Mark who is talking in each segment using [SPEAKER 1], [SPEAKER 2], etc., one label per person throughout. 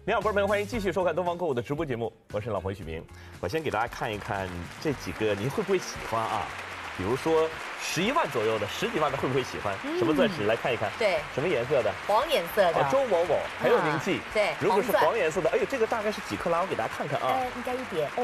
[SPEAKER 1] 你好，观众朋友，欢迎继续收看东方购物的直播节目，我是老彭许明。我先给大家看一看这几个，您会不会喜欢啊？比如说11万左右的、10几万的，会不会喜欢？什么钻石？来看一看。
[SPEAKER 2] 对，
[SPEAKER 1] 什么颜色的？
[SPEAKER 2] 黄颜色的。
[SPEAKER 1] 周某某很有名气。
[SPEAKER 2] 对，
[SPEAKER 1] 如果是黄颜色的，哎呦，这个大概是几克拉？我给大家看看啊。
[SPEAKER 2] 应该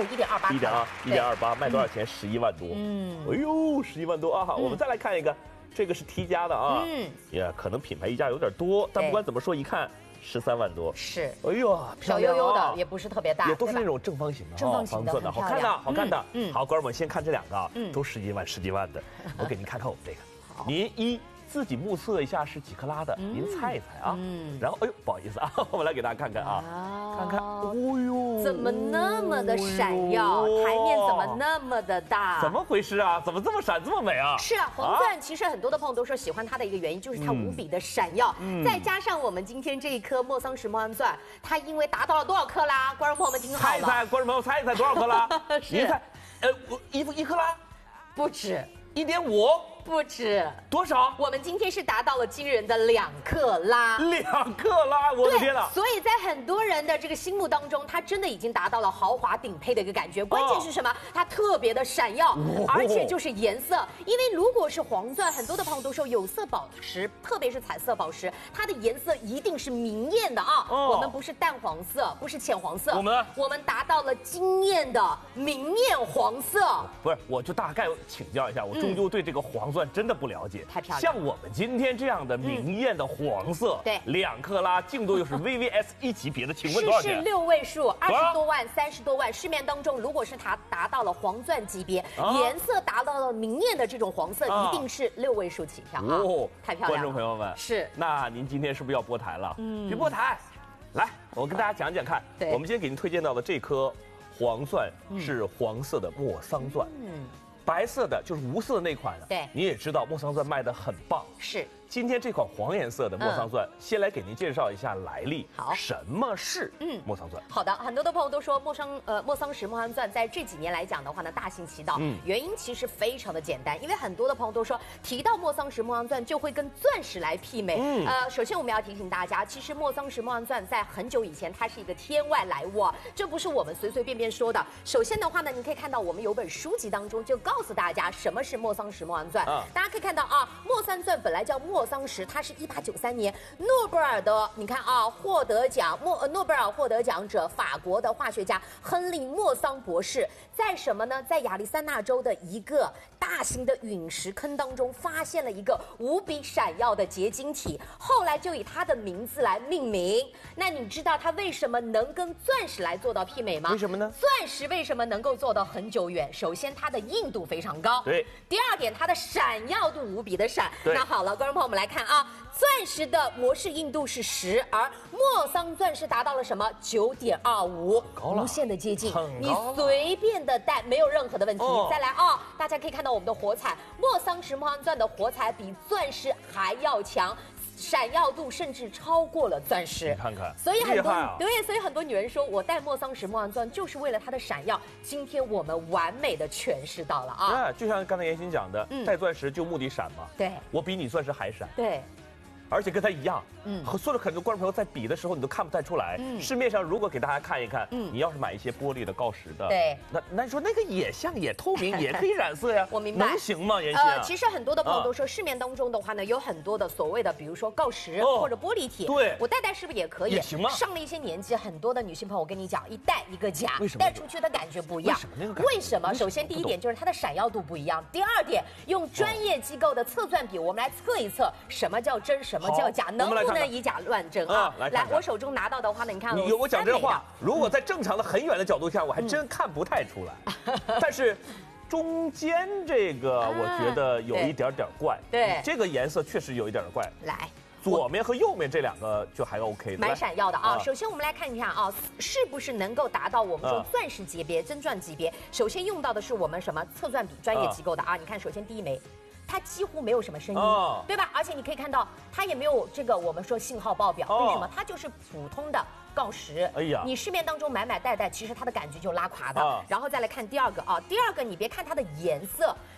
[SPEAKER 2] 1.28。
[SPEAKER 1] 1.28，卖多少钱？11万多。哎呦，11万多啊！我们再来看一个，这个是 T 家的啊。也可能品牌溢价有点多，但不管怎么说，一看。13万多
[SPEAKER 2] 是，
[SPEAKER 1] 哎呦，
[SPEAKER 2] 小悠悠的，也不是特别大，
[SPEAKER 1] 也都是那种正方形的，黄色的，好看的，好看的。好，哥们，先看这两个啊，都10几万、10几万的。我给您看看我们这个，您自己目测一下是几克拉的，您猜一猜啊。然后，哎呦，不好意思啊，我们来给大家看看啊，看看，哦呦，
[SPEAKER 2] 怎么那么的闪耀？台面怎么那么的大？
[SPEAKER 1] 怎么回事啊？怎么这么闪，这么美啊？
[SPEAKER 2] 是啊，黄钻其实很多的朋友都说喜欢它的一个原因就是它无比的闪耀，再加上我们今天这一颗莫桑石莫安钻，它因为达到了多少克拉？观众朋友们听好了，
[SPEAKER 1] 猜一猜，观众朋友猜一猜多少克拉？您猜，1克拉？
[SPEAKER 2] 不止
[SPEAKER 1] ，1.5。
[SPEAKER 2] 不止
[SPEAKER 1] 多少？
[SPEAKER 2] 我们今天是达到了惊人的2克拉。
[SPEAKER 1] 2克拉，我的天哪！
[SPEAKER 2] 所以在很多人的这个心目当中，它真的已经达到了豪华顶配的一个感觉。关键是什么？它特别的闪耀，而且就是颜色。因为如果是黄钻，很多的朋友都说有色宝石，特别是彩色宝石，它的颜色一定是明艳的啊。我们不是淡黄色，不是浅黄色，我们达到了惊艳的明艳黄色。
[SPEAKER 1] 不是，我就大概请教一下，我终究对这个黄钻真的不了解。
[SPEAKER 2] 太漂亮！
[SPEAKER 1] 像我们今天这样的明艳的黄色，
[SPEAKER 2] 对
[SPEAKER 1] ，2克拉，净度又是 VVS 1级别的，请问多少钱？
[SPEAKER 2] 是6位数，20多万、30多万。市面当中，如果是它达到了黄钻级别，颜色达到了明艳的这种黄色，一定是6位数起跳啊！太漂亮了！
[SPEAKER 1] 观众朋友们，
[SPEAKER 2] 是。
[SPEAKER 1] 那您今天是不是要拨台了？别拨台，来，我跟大家讲讲看。我们今天给您推荐到的这颗黄钻是黄色的莫桑钻。白色的就是无色的那款，
[SPEAKER 2] 对，
[SPEAKER 1] 你也知道莫桑钻卖的很棒。
[SPEAKER 2] 是，
[SPEAKER 1] 今天这款黄颜色的莫桑钻，先来给您介绍一下来历。
[SPEAKER 2] 好，
[SPEAKER 1] 什么是莫桑钻？
[SPEAKER 2] 好的，很多的朋友都说莫桑石莫安钻在这几年来讲的话呢，大行其道。原因其实非常的简单，因为很多的朋友都说提到莫桑石莫安钻就会跟钻石来媲美。首先我们要提醒大家，其实莫桑石莫安钻在很久以前它是一个天外来物，这不是我们随随便便说的。首先的话呢，你可以看到我们有本书籍当中就告诉大家什么是莫桑石莫安钻。大家可以看到啊，莫桑钻本来叫莫桑石，它是1893年诺贝尔的，你看啊，诺贝尔获得奖者法国的化学家亨利莫桑博士，在什么呢？在亚利桑那州的一个大型的陨石坑当中发现了一个无比闪耀的结晶体，后来就以它的名字来命名。那你知道它为什么能跟钻石来做到媲美吗？
[SPEAKER 1] 为什么呢？
[SPEAKER 2] 钻石为什么能够做到很久远？首先它的硬度非常高，
[SPEAKER 1] 对。
[SPEAKER 2] 第二点，它的闪耀度无比的闪。
[SPEAKER 1] 对。
[SPEAKER 2] 那好了，观众朋友们来看啊，钻石的模式硬度是10，而莫桑钻石达到了什么？9.25，无限的接近，你随便的戴没有任何的问题。再来啊，大家可以看到我们的火彩，莫桑石莫安钻的火彩比钻石还要强。闪耀度甚至超过了钻石，
[SPEAKER 1] 你看看，
[SPEAKER 2] 所以很多所以很多女人说我戴莫桑石莫安钻就是为了它的闪耀。今天我们完美的诠释到了啊！
[SPEAKER 1] 就像刚才妍鑫讲的，戴钻石就目的闪嘛。
[SPEAKER 2] 对，
[SPEAKER 1] 我比你钻石还闪。
[SPEAKER 2] 对。
[SPEAKER 1] 而且跟它一样，和所有很多观众朋友在比的时候，你都看不太出来。市面上如果给大家看一看，你要是买一些玻璃的、锆石的，
[SPEAKER 2] 对，
[SPEAKER 1] 那你说那个也像，也透明，也可以染色呀。
[SPEAKER 2] 我明白，
[SPEAKER 1] 能行吗？妍鑫？
[SPEAKER 2] 其实很多的朋友都说，市面当中的话呢，有很多的所谓的，比如说锆石或者玻璃体，
[SPEAKER 1] 对，
[SPEAKER 2] 我戴是不是也可以？
[SPEAKER 1] 也行吗？
[SPEAKER 2] 上了一些年纪，很多的女性朋友，我跟你讲，一戴一个假，
[SPEAKER 1] 为什么
[SPEAKER 2] 戴出去的感觉不一样？为什么？首先第一点就是它的闪耀度不一样，第二点用专业机构的测钻笔，我们来测一测什么叫真，什么叫假，能不能以假乱真啊？来，我手中拿到的话呢，你看，
[SPEAKER 1] 我讲这话，如果在正常的很远的角度下，我还真看不太出来，但是。中间这个我觉得有一点点怪，
[SPEAKER 2] 对，
[SPEAKER 1] 这个颜色确实有一点点怪。
[SPEAKER 2] 来，
[SPEAKER 1] 左面和右面这两个就还 OK 的，
[SPEAKER 2] 蛮闪耀的啊。首先我们来看一看啊，是不是能够达到我们说钻石级别、真钻级别？首先用到的是我们什么测钻笔专业机构的啊？你看，首先第一枚。它几乎没有什么声音，对吧？而且你可以看到，它也没有这个我们说信号爆表，为什么？它就是普通的锆石。哎呀，你市面当中买戴，其实它的感觉就拉垮的。然后再来看第二个啊，第二个你别看它的颜色，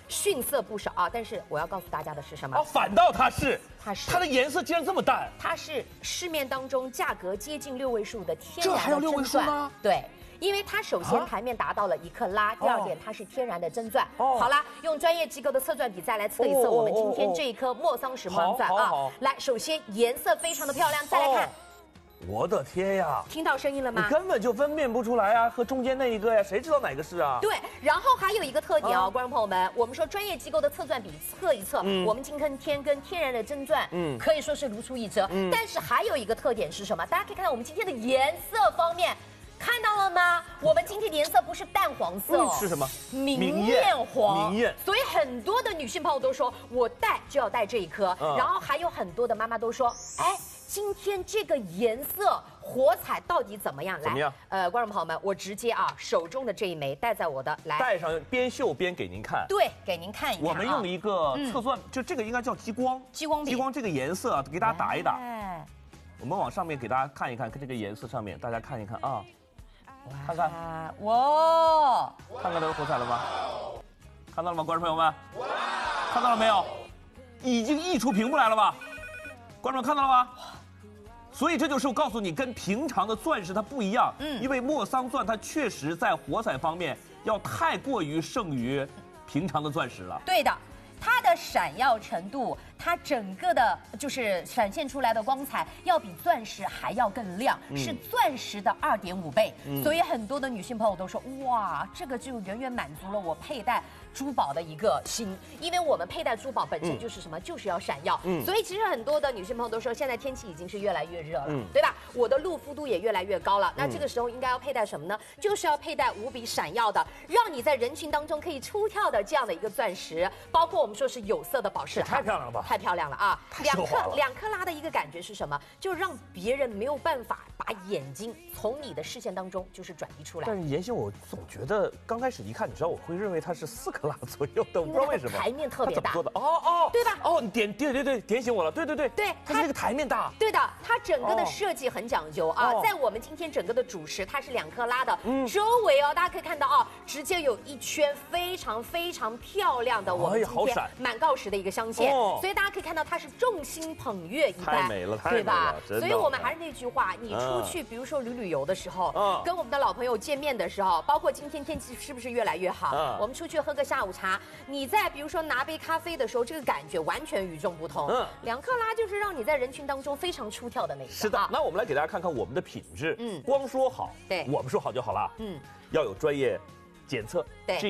[SPEAKER 2] 逊色不少啊。但是我要告诉大家的是什么？
[SPEAKER 1] 哦，反倒它的颜色竟然这么淡。
[SPEAKER 2] 它是市面当中价格接近6位数的天然的
[SPEAKER 1] 这还有6位数吗？
[SPEAKER 2] 对。因为它首先台面达到了1克拉，第二点它是天然的真钻。好啦，用专业机构的测钻笔再来测一测我们今天这一颗莫桑石魔钻啊。来，首先颜色非常的漂亮，再来看。
[SPEAKER 1] 我的天呀！
[SPEAKER 2] 听到声音了吗？
[SPEAKER 1] 你根本就分辨不出来啊，和中间那一个呀，谁知道哪个是啊？
[SPEAKER 2] 对，然后还有一个特点哦，观众朋友们，我们说专业机构的测钻笔测一测，我们今天跟天然的真钻，可以说是如出一辙。但是还有一个特点是什么？大家可以看到我们今天的颜色方面。看到了吗？我们今天的颜色不是淡黄色哦，
[SPEAKER 1] 是什么？
[SPEAKER 2] 明艳黄。
[SPEAKER 1] 明艳。
[SPEAKER 2] 所以很多的女性朋友都说，我戴就要戴这一颗。然后还有很多的妈妈都说，哎，今天这个颜色火彩到底怎么样？
[SPEAKER 1] 怎么样？
[SPEAKER 2] 观众朋友们，我直接手中的这一枚戴在我的来，
[SPEAKER 1] 戴上边绣边给您看。
[SPEAKER 2] 对，给您看一看。
[SPEAKER 1] 我们用一个测算，就这个应该叫激光笔。激光这个颜色给大家打一打。我们往上面给大家看一看，跟这个颜色上面，大家看一看啊。看看，
[SPEAKER 2] 哇！
[SPEAKER 1] 看看这个火彩了吗？看到了吗，观众朋友们？看到了没有？已经溢出屏幕来了吧？观众看到了吗？所以这就是我告诉你，跟平常的钻石它不一样。因为莫桑钻它确实在火彩方面要太过于胜于平常的钻石了。
[SPEAKER 2] 对的。它的闪耀程度，它整个的就是闪现出来的光彩，要比钻石还要更亮，是钻石的2.5倍。所以很多的女性朋友都说，哇，这个就远远满足了我佩戴珠宝的一个心，因为我们佩戴珠宝本身就是什么，就是要闪耀。所以其实很多的女性朋友都说，现在天气已经是越来越热了，对吧？我的露肤度也越来越高了，那这个时候应该要佩戴什么呢？就是要佩戴无比闪耀的，让你在人群当中可以出跳的这样的一个钻石，包括我们说是有色的宝石，
[SPEAKER 1] 太漂亮了吧？
[SPEAKER 2] 太漂亮了啊！2克拉的一个感觉是什么？就让别人没有办法把眼睛从你的视线当中就是转移出来。
[SPEAKER 1] 但是妍希，我总觉得刚开始一看，你知道我会认为它是4克拉左右的，我不知道为什么。
[SPEAKER 2] 台面特别大。
[SPEAKER 1] 做的？
[SPEAKER 2] 对吧？
[SPEAKER 1] 你点醒我了，对，它是这个台面大。
[SPEAKER 2] 对的，它整个的设计很讲究啊，在我们今天整个的主石，它是2克拉的，周围大家可以看到直接有一圈非常非常漂亮的我们今天满锆石的一个镶嵌，所以大家可以看到它是众星捧月一般，
[SPEAKER 1] 太美了，
[SPEAKER 2] 对吧？所以我们还是那句话，你出去比如说旅游的时候，跟我们的老朋友见面的时候，包括今天天气是不是越来越好，我们出去喝个下午茶，你在比如说拿杯咖啡的时候，这个感觉完全与众不同。2克拉就是让你在人群当中非常出跳的那个。
[SPEAKER 1] 是的，那我们来给大家看看我们的品质。光说好，对，我们说好就好了。要有专业检测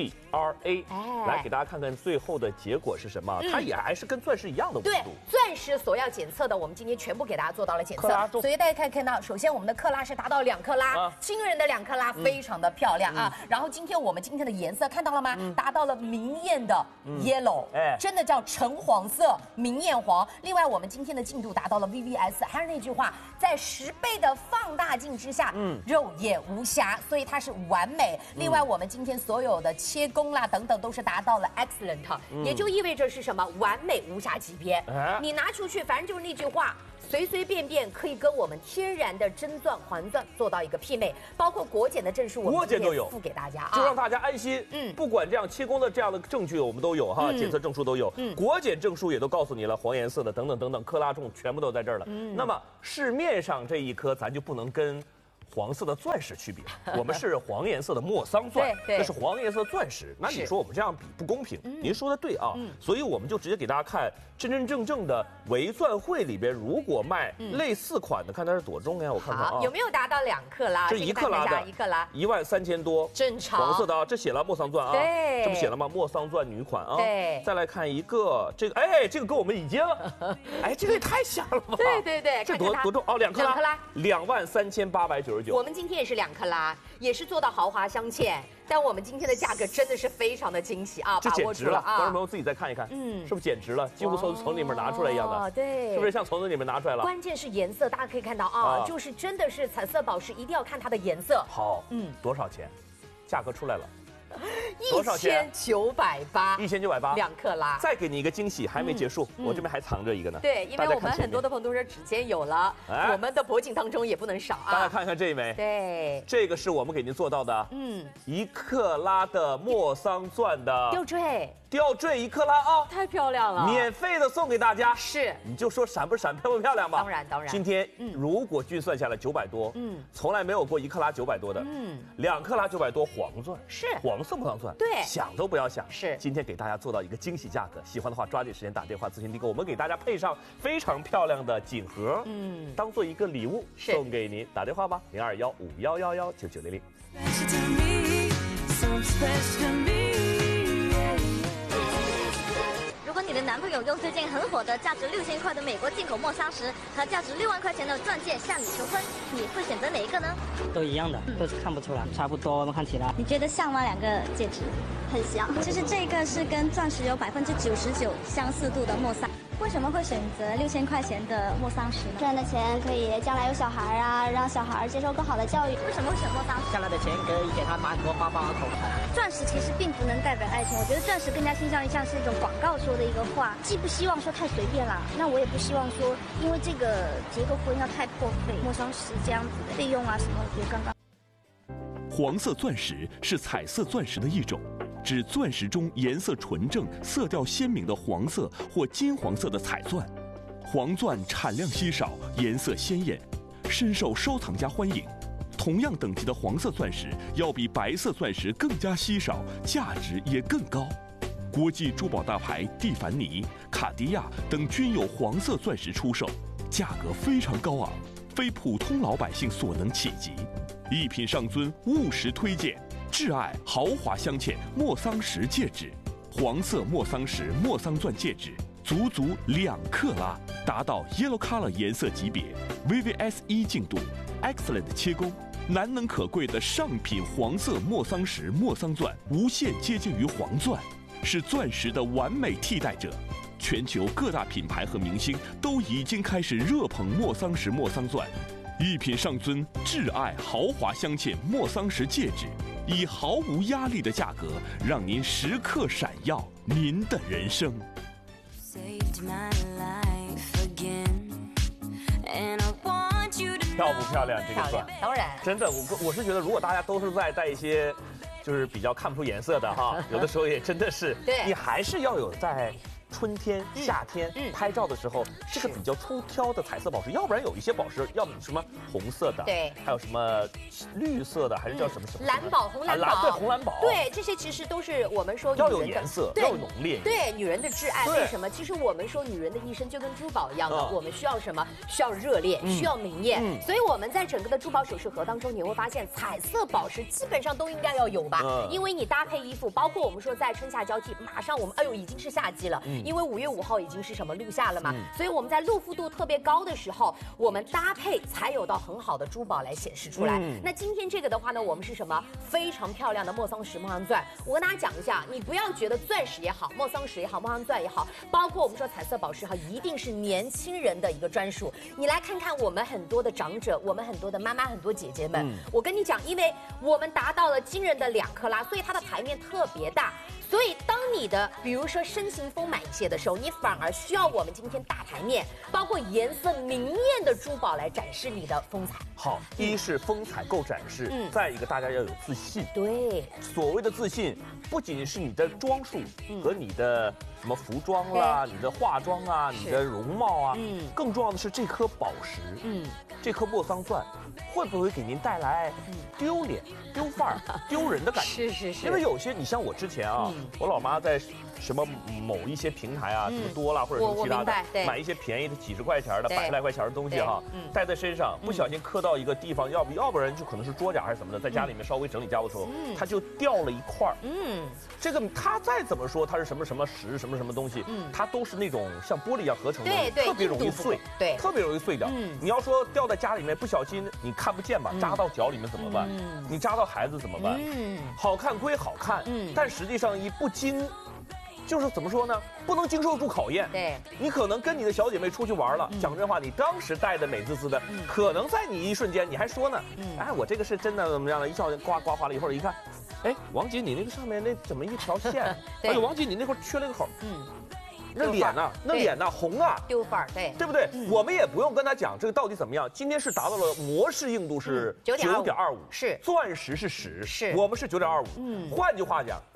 [SPEAKER 1] GRA， 来给大家看看最后的结果是什么？它也还是跟钻石一样的温度。
[SPEAKER 2] 对，钻石所要检测的，我们今天全部给大家做到了检测。所以大家可以看到，首先我们的克拉是达到2克拉，惊人的2克拉，非常的漂亮啊。然后今天我们今天的颜色看到了吗？达到了明艳的 yellow，真的叫橙黄色，明艳黄。另外我们今天的净度达到了 VVS， 还是那句话，在10倍的放大镜之下，肉眼无瑕，所以它是完美。另外我们今天所有的切工啦等等都是达到了 excellent，也就意味着是什么？完美无瑕级别。你拿出去，反正就是那句话。随随便便可以跟我们天然的真钻环钻做到一个媲美，包括国检的证书，我们今天附给大家啊，
[SPEAKER 1] 就让大家安心。不管这样切工的这样的证据我们都有哈，检测证书都有，国检证书也都告诉你了，黄颜色的等等等等，克拉重全部都在这儿了。那么市面上这一颗咱就不能跟黄色的钻石区别，我们是黄颜色的莫桑钻，这是黄颜色的钻石。那你说我们这样比不公平？您说的对啊，所以我们就直接给大家看真正的唯钻会里边，如果卖类似款的，看它是多重呀？我看看啊，
[SPEAKER 2] 有没有达到2克拉？
[SPEAKER 1] 这1克拉的
[SPEAKER 2] ，1克拉
[SPEAKER 1] 13000多，
[SPEAKER 2] 正常。
[SPEAKER 1] 黄色的啊，这写了莫桑钻啊，
[SPEAKER 2] 对，
[SPEAKER 1] 这不写了吗？莫桑钻女款啊，
[SPEAKER 2] 对。
[SPEAKER 1] 再来看一个，这个这个跟我们已经，这个也太像了吧？
[SPEAKER 2] 对，
[SPEAKER 1] 这多重哦？2克拉，23899。
[SPEAKER 2] 我们今天也是2克拉，也是做到豪华镶嵌，但我们今天的价格真的是非常的惊喜啊，
[SPEAKER 1] 这简直了！观众朋友自己再看一看，是不是简直了？几乎从里面拿出来一样的，
[SPEAKER 2] 对，
[SPEAKER 1] 是不是像从里面拿出来了？
[SPEAKER 2] 关键是颜色，大家可以看到啊，就是真的是彩色宝石，一定要看它的颜色。
[SPEAKER 1] 好，多少钱？价格出来了。
[SPEAKER 2] 1980，2克拉。
[SPEAKER 1] 再给你一个惊喜，还没结束，我这边还藏着一个呢。
[SPEAKER 2] 对，因为我们很多的朋友都说指尖有了，我们的脖颈当中也不能少啊。
[SPEAKER 1] 大家看看这一枚，
[SPEAKER 2] 对，
[SPEAKER 1] 这个是我们给您做到的，1克拉的莫桑钻的
[SPEAKER 2] 吊坠。
[SPEAKER 1] 吊坠1克拉啊，
[SPEAKER 2] 太漂亮了，
[SPEAKER 1] 免费的送给大家。
[SPEAKER 2] 是，
[SPEAKER 1] 你就说闪不闪，漂不漂亮吧？
[SPEAKER 2] 当然。
[SPEAKER 1] 今天如果均算下来900多，从来没有过1克拉900多的，2克拉900多黄钻，
[SPEAKER 2] 是
[SPEAKER 1] 黄色莫桑钻，
[SPEAKER 2] 对，
[SPEAKER 1] 想都不要想。
[SPEAKER 2] 是，
[SPEAKER 1] 今天给大家做到一个惊喜价格，喜欢的话抓紧时间打电话咨询订购，我们给大家配上非常漂亮的锦盒，当做一个礼物送给您。打电话吧，0215111990。
[SPEAKER 3] 如果你的男朋友用最近很火的价值6000块的美国进口莫桑石和价值6万块钱的钻戒向你求婚，你会选择哪一个呢？
[SPEAKER 4] 都一样的，都是看不出来，差不多看起来。
[SPEAKER 3] 你觉得像吗？2个戒指很像。其实这个是跟钻石有99%相似度的莫桑。为什么会选择6000块钱的莫桑石呢？赚的钱可以将来有小孩啊，让小孩接受更好的教育。为什么会选莫桑石？
[SPEAKER 4] 将来的钱可以给他买很多包包和口袋。
[SPEAKER 3] 钻石其实并不能代表爱情，我觉得钻石更加倾向于像是一种广告说的一个话，既不希望说太随便啦，那我也不希望说因为这个结个婚要太破费。莫桑石这样子的费用啊什么，我觉得刚刚。
[SPEAKER 5] 黄色钻石是彩色钻石的一种，指钻石中颜色纯正、色调鲜明的黄色或金黄色的彩钻。黄钻产量稀少，颜色鲜艳，深受收藏家欢迎。同样等级的黄色钻石要比白色钻石更加稀少，价值也更高。国际珠宝大牌蒂凡尼、卡地亚等均有黄色钻石出售，价格非常高昂，非普通老百姓所能企及。一品上尊务实推荐挚爱豪华镶嵌莫桑石戒指，黄色莫桑石莫桑钻戒指，足足2克拉，达到 Yellow Color 颜色级别 ，VVS1净度 ，Excellent 切工，难能可贵的上品黄色莫桑石莫桑钻，无限接近于黄钻，是钻石的完美替代者。全球各大品牌和明星都已经开始热捧莫桑石莫桑钻。一品上尊挚爱豪华镶嵌莫桑石戒指，以毫无压力的价格，让您时刻闪耀您的人生。
[SPEAKER 1] 漂不漂亮？这个钻，
[SPEAKER 2] 当然，
[SPEAKER 1] 真的，我是觉得，如果大家都是在带一些，就是比较看不出颜色的哈，有的时候也真的是，
[SPEAKER 2] 对，
[SPEAKER 1] 你还是要有在春天、夏天拍照的时候，这个比较出挑的彩色宝石，要不然有一些宝石，要么什么红色的，
[SPEAKER 2] 对，
[SPEAKER 1] 还有什么绿色的，还是叫什么
[SPEAKER 2] 蓝宝、红蓝宝，
[SPEAKER 1] 对，红蓝宝，
[SPEAKER 2] 对，这些其实都是我们说
[SPEAKER 1] 要有颜色，要有浓烈，
[SPEAKER 2] 对，女人的挚爱。为什么？其实我们说女人的一生就跟珠宝一样的，我们需要什么？需要热烈，需要明艳。所以我们在整个的珠宝首饰盒当中，你会发现彩色宝石基本上都应该要有吧，因为你搭配衣服，包括我们说在春夏交际，马上我们已经是夏季了，因为5月5号已经是什么入夏了嘛，所以我们在露肤度特别高的时候，我们搭配才有到很好的珠宝来显示出来。那今天这个的话呢，我们是什么？非常漂亮的莫桑石莫桑钻。我跟大家讲一下，你不要觉得钻石也好，莫桑石也好，莫桑钻也好，包括我们说彩色宝石哈，一定是年轻人的一个专属。你来看看我们很多的长者，我们很多的妈妈，很多姐姐们，我跟你讲，因为我们达到了惊人的2克拉，所以它的台面特别大。所以，当你的比如说身形丰满一些的时候，你反而需要我们今天大台面，包括颜色明艳的珠宝来展示你的风采。
[SPEAKER 1] 好，一是风采够展示，再一个大家要有自信。
[SPEAKER 2] 对，
[SPEAKER 1] 所谓的自信，不仅是你的装束和你的什么服装啦、你的化妆啊、你的容貌啊，更重要的是这颗宝石，这颗莫桑钻，会不会给您带来丢脸、丢范儿、丢人的感觉？
[SPEAKER 2] 是。
[SPEAKER 1] 因为有些，你像我之前啊，我老妈在什么某一些平台啊，什么多啦或者什么其他的，买一些便宜的几十块钱的、100来块钱的东西哈，带在身上，不小心磕到一个地方，要不然就可能是桌角还是什么的，在家里面稍微整理家务的时候，它就掉了一块儿。这个它再怎么说它是什么什么石什么什么东西，它都是那种像玻璃一样合成的，特别容易碎，
[SPEAKER 2] 对，
[SPEAKER 1] 特别容易碎掉。你要说掉在家里面，不小心你看不见吧，扎到脚里面怎么办？你扎到孩子怎么办？好看归好看，但实际上一不经，就是怎么说呢？不能经受住考验。
[SPEAKER 2] 对，
[SPEAKER 1] 你可能跟你的小姐妹出去玩了，讲真话，你当时戴的美滋滋的，可能在你一瞬间你还说呢，哎，我这个是真的怎么样的？一下刮花了，一会儿一看，哎，王姐，你那个上面那怎么一条线？哎呦，王姐，你那块缺了一个口。那脸呐，红啊，
[SPEAKER 2] 丢范儿，对
[SPEAKER 1] 不对？我们也不用跟他讲这个到底怎么样。今天是达到了模式硬度是9.25，
[SPEAKER 2] 是
[SPEAKER 1] 钻石是10，
[SPEAKER 2] 是
[SPEAKER 1] 我们是9.25。换句话讲，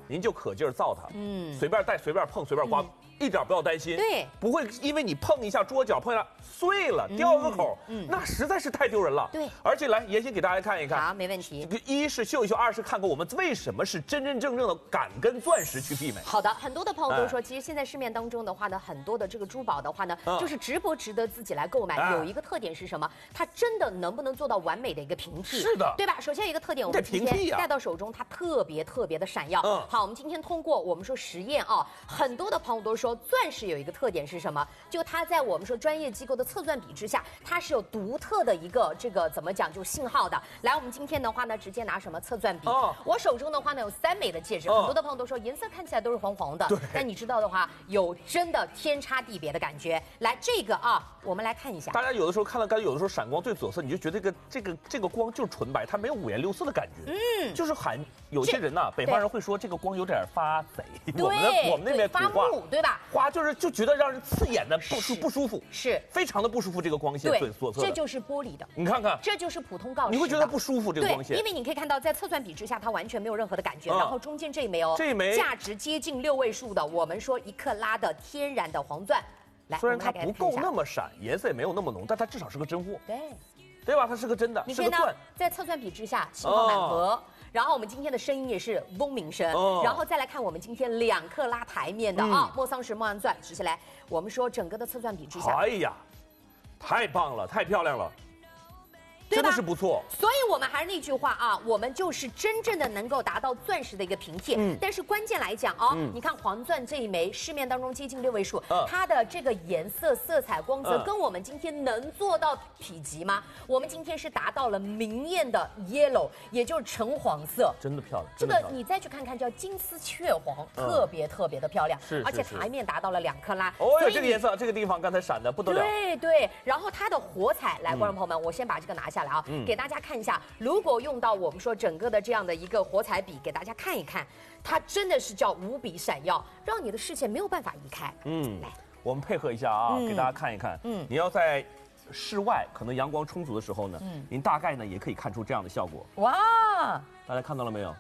[SPEAKER 1] 您就可劲儿造它，随便带、随便碰、随便刮。一点不要担心，
[SPEAKER 2] 对，
[SPEAKER 1] 不会因为你碰一下桌角碰一下碎了掉个口，那实在是太丢人了。
[SPEAKER 2] 对，
[SPEAKER 1] 而且来妍希给大家看一看，
[SPEAKER 2] 好，没问题。
[SPEAKER 1] 一是秀一秀，二是看看我们为什么是真真正正的敢跟钻石去媲美。
[SPEAKER 2] 好的，很多的朋友都说，其实现在市面当中的话呢，很多的这个珠宝的话呢，就是值不值得自己来购买。有一个特点是什么？它真的能不能做到完美的一个平替？
[SPEAKER 1] 是的，
[SPEAKER 2] 对吧？首先有一个特点，我们今天戴到手中，它特别的闪耀。好，我们今天通过我们说实验啊，很多的朋友都说，钻石有一个特点是什么？就它在我们说专业机构的测算比之下，它是有独特的一个这个怎么讲，就信号的。来，我们今天的话呢，直接拿什么测算笔？我手中的话呢有3枚的戒指，很多的朋友都说颜色看起来都是黄黄的，但你知道的话，有真的天差地别的感觉。来，这个啊，我们来看一下。
[SPEAKER 1] 大家有的时候看到，有的时候闪光最左侧，你就觉得这个光就是纯白，它没有五颜六色的感觉。就是有些人呐，北方人会说这个光有点发贼，我们那边
[SPEAKER 2] 发木，对吧？
[SPEAKER 1] 花就觉得让人刺眼的不舒服，
[SPEAKER 2] 是
[SPEAKER 1] 非常的不舒服。这个光线
[SPEAKER 2] 对
[SPEAKER 1] 左侧，
[SPEAKER 2] 这就是玻璃的。
[SPEAKER 1] 你看看，
[SPEAKER 2] 这就是普通锆石，
[SPEAKER 1] 你会觉得不舒服这个光线。
[SPEAKER 2] 因为你可以看到，在测算比之下，它完全没有任何的感觉。然后中间这一枚哦，
[SPEAKER 1] 这一枚
[SPEAKER 2] 价值接近6位数的，我们说1克拉的天然的黄钻。来，
[SPEAKER 1] 虽然它不够那么闪，颜色也没有那么浓，但它至少是个真货。对吧？它是个真的，
[SPEAKER 2] 你看到在测算比之下，信号满盒。然后我们今天的声音也是嗡鸣声，然后再来看我们今天2克拉台面的莫桑石莫安钻，直下来，我们说整个的测算比之下，
[SPEAKER 1] 哎呀，太棒了，太漂亮了。真的是不错，
[SPEAKER 2] 所以我们还是那句话啊，我们就是真正的能够达到钻石的一个平替。但是关键来讲啊，你看黄钻这一枚，市面当中接近6位数，它的这个颜色、色彩、光泽跟我们今天能做到匹级吗？我们今天是达到了明艳的 yellow， 也就是橙黄色，
[SPEAKER 1] 真的漂亮。
[SPEAKER 2] 这个你再去看看，叫金丝雀黄，特别的漂亮。
[SPEAKER 1] 是，
[SPEAKER 2] 而且台面达到了2克拉。
[SPEAKER 1] 哦，这个颜色，这个地方刚才闪的不得了。
[SPEAKER 2] 对，然后它的火彩，来，观众朋友们，我先把这个拿下来啊，给大家看一下。如果用到我们说整个的这样的一个火彩笔，给大家看一看，它真的是叫无比闪耀，让你的视线没有办法移开。来，
[SPEAKER 1] 我们配合一下啊，给大家看一看。你要在室外可能阳光充足的时候呢，您大概呢也可以看出这样的效果。
[SPEAKER 2] 哇，
[SPEAKER 1] 大家看到了没有？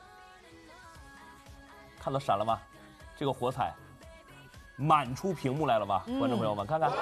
[SPEAKER 1] 看到闪了吗？这个火彩满出屏幕来了吧？观众朋友们，看看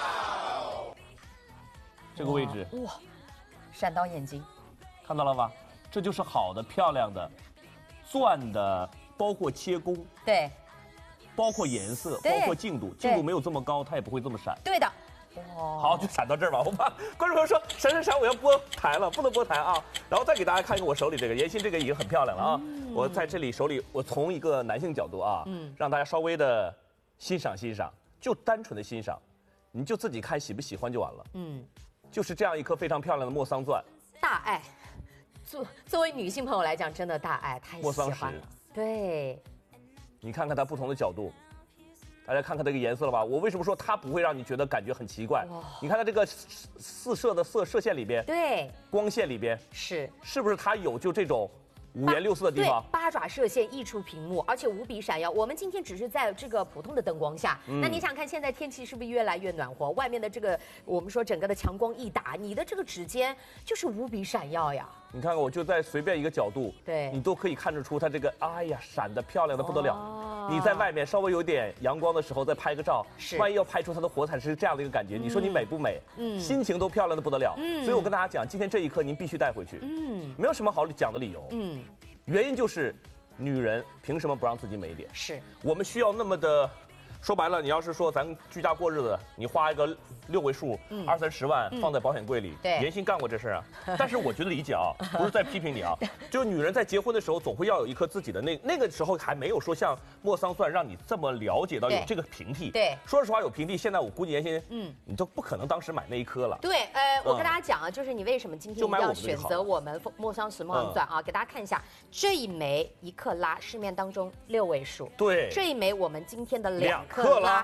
[SPEAKER 1] 这个位置，
[SPEAKER 2] 哇，闪到眼睛，
[SPEAKER 1] 看到了吧？这就是好的、漂亮的钻的，包括切工，
[SPEAKER 2] 对，
[SPEAKER 1] 包括颜色，包括净度，净度没有这么高，它也不会这么闪。
[SPEAKER 2] 对的。
[SPEAKER 1] 好，就闪到这儿吧。我怕观众朋友说闪，我要拨台了，不能拨台啊。然后再给大家看一个我手里这个妍希，这个已经很漂亮了啊。我在这里手里，我从一个男性角度啊，让大家稍微的欣赏，就单纯的欣赏，你就自己看喜不喜欢就完了。就是这样一颗非常漂亮的莫桑钻，
[SPEAKER 2] 大爱。作为女性朋友来讲，真的大爱，太喜欢了。对，
[SPEAKER 1] 你看看它不同的角度。大家看看这个颜色了吧？我为什么说它不会让你觉得感觉很奇怪？你看它这个四射的射线里边，
[SPEAKER 2] 对，
[SPEAKER 1] 光线里边是不是它有就这种五颜六色的地方？
[SPEAKER 2] 对，8爪射线溢出屏幕，而且无比闪耀。我们今天只是在这个普通的灯光下，那你想看现在天气是不是越来越暖和？外面的这个我们说整个的强光一打，你的这个指尖就是无比闪耀呀。
[SPEAKER 1] 你看看，我就在随便一个角度，
[SPEAKER 2] 对，
[SPEAKER 1] 你都可以看得出它这个，哎呀，闪得漂亮的不得了。你在外面稍微有点阳光的时候再拍个照，万一要拍出它的火彩是这样的一个感觉，你说你美不美？心情都漂亮的不得了。所以我跟大家讲，今天这一刻您必须带回去。没有什么好讲的理由。原因就是女人凭什么不让自己美一点？
[SPEAKER 2] 是
[SPEAKER 1] 我们需要那么的。说白了，你要是说咱居家过日子，你花一个6位数，20、30万放在保险柜里，妍希干过这事啊。但是我觉得理解啊，不是在批评你啊，就女人在结婚的时候，总会要有一颗自己的那个时候还没有说像莫桑钻让你这么了解到有这个平替。
[SPEAKER 2] 对，
[SPEAKER 1] 说实话有平替，现在我估计妍希，你都不可能当时买那一颗了。
[SPEAKER 2] 对，我跟大家讲啊，就是你为什么今天要选择我们莫桑石莫桑钻啊？给大家看一下这一枚1克拉，市面当中6位数。
[SPEAKER 1] 对，
[SPEAKER 2] 这一枚我们今天的2克拉